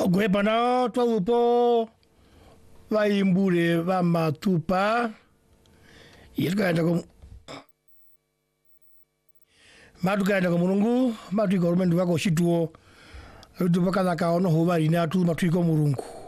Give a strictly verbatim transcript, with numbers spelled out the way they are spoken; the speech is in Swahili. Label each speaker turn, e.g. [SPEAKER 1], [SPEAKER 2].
[SPEAKER 1] Ogwepa nao twalupo vaimbure vamatupa yirikaenda ko matukaenda ko Mulungu matuiko rumendu wako shituo rutubaka kaono hovari na tu matuiko Mulungu